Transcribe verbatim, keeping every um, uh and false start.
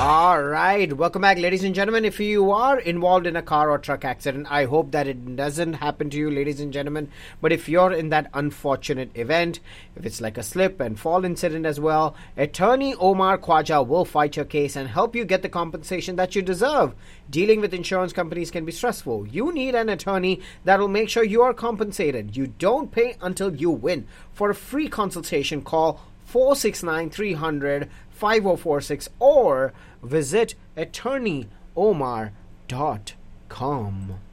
All right, welcome back, ladies and gentlemen. If you are involved in a car or truck accident, I hope that it doesn't happen to you, ladies and gentlemen. But if you're in that unfortunate event, if it's like a slip and fall incident as well, attorney Omar Khwaja will fight your case and help you get the compensation that you deserve. Dealing with insurance companies can be stressful. You need an attorney that will make sure you are compensated. You don't pay until you win. For a free consultation, call four six nine, three hundred, five oh four six or visit attorney omar dot com.